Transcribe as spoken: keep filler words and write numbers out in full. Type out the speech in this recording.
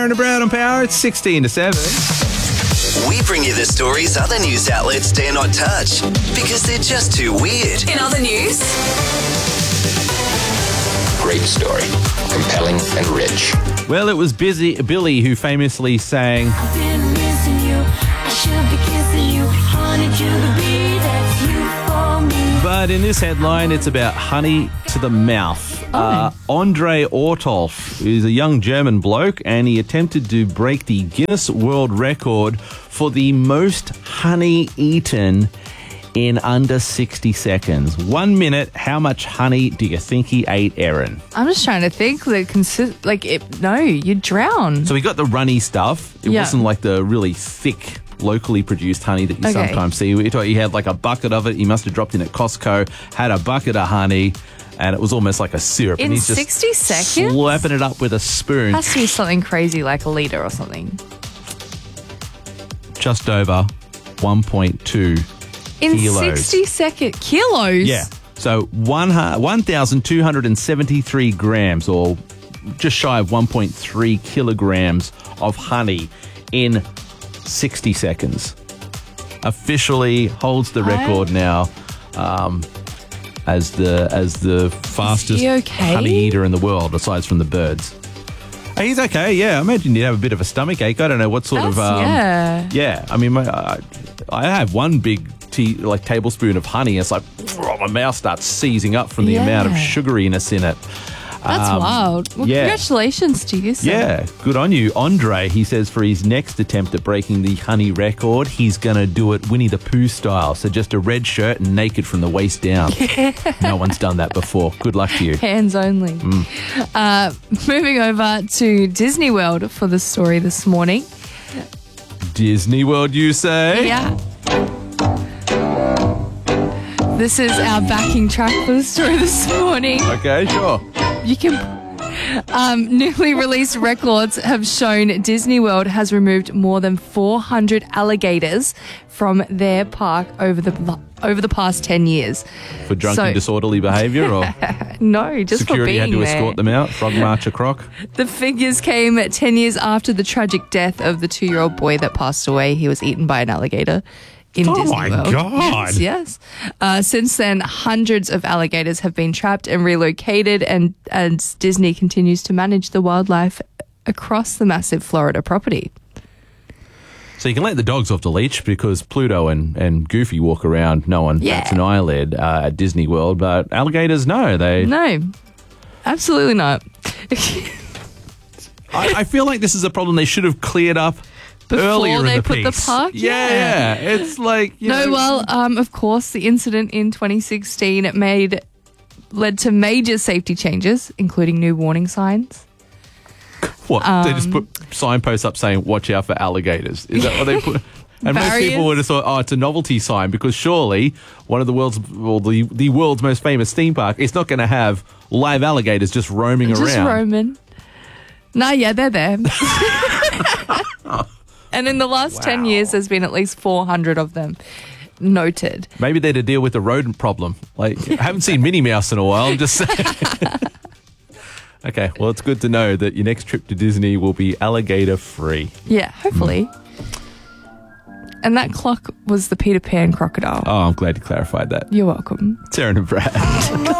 Sarah and Brad on Power. It's sixteen to seven. We bring you the stories other news outlets dare not touch because they're just too weird. In other news, Great story. Compelling and rich. Well, it was busy Billy who famously sang, I've been missing you. I should be kissing you. Honey, sugar bee, that's you for me. but in this headline, it's about honey to the mouth. Uh, Andre Ortolf is a young German bloke, and he attempted to break the Guinness World Record for the most honey eaten in under sixty seconds. One minute, how much honey do you think he ate, Erin? I'm just trying to think. That consi- like, it, no, you'd drown. So he got the runny stuff. It Yeah. wasn't like the really thick, locally produced honey that you Okay. sometimes see. He thought he had like a bucket of it. He must have dropped in at Costco, had a bucket of honey, and it was almost like a syrup. In and he's just sixty seconds? slapping it up with a spoon. Has to be something crazy like a litre or something. Just over one point two In kilos. sixty seconds. Kilos? Yeah. So one one thousand two hundred seventy-three grams, or just shy of one point three kilograms of honey in sixty seconds. Officially holds the record now um, as the as the fastest he okay? honey eater in the world, aside from the birds. Hey, he's okay, yeah. I imagine he'd have a bit of a stomach ache. I don't know what sort That's, of... Um, yeah. Yeah, I mean, my, I, I have one big tea, like tablespoon of honey. It's like, oh, my mouth starts seizing up from the Yeah. amount of sugariness in it. That's Um, wild. Well, yeah. congratulations to you, sir. Yeah, good on you. Andre, he says for his next attempt at breaking the honey record, he's going to do it Winnie the Pooh style. So just a red shirt and naked from the waist down. No one's done that before. Good luck to you. Hands only. Mm. Uh, moving over to Disney World for the story this morning. Disney World, you say? Yeah. This is our backing track for the story this morning. Okay, sure. You can. Um, newly released records have shown Disney World has removed more than four hundred alligators from their park over the over the past ten years. For drunken So- disorderly behaviour, or No, just security for had being to there. escort them out? Frog March a croc? The figures came ten years after the tragic death of the two-year-old boy that passed away. He was eaten by an alligator in Oh Disney my World. God. Yes, yes. Uh, since then, hundreds of alligators have been trapped and relocated, and, and Disney continues to manage the wildlife across the massive Florida property. So you can let the dogs off the leash because Pluto and, and Goofy walk around, no one Yeah. bats an eyelid uh, at Disney World, but alligators, no. They. No, absolutely not. I, I feel like this is a problem they should have cleared up Before earlier they in the put the piece. park? Yeah, Yeah. it's like, you No, know, well, um, of course, the incident in twenty sixteen made led to major safety changes, including new warning signs. what? they just um, put signposts up saying, watch out for alligators. Is that what they put? And most Barriers. people would have thought, oh, it's a novelty sign because surely one of the world's, well, the, the world's most famous theme park is not going to have live alligators just roaming Just around. roaming. No, yeah, they're there. And in the last ten Wow. years, there's been at least four hundred of them noted. Maybe they're to deal with the rodent problem. Like, I haven't seen Minnie Mouse in a while. I'm just saying. Okay, well, it's good to know that your next trip to Disney will be alligator free. Yeah, hopefully. And that clock was the Peter Pan crocodile. Oh, I'm glad you clarified that. You're welcome. Sarah and Brad.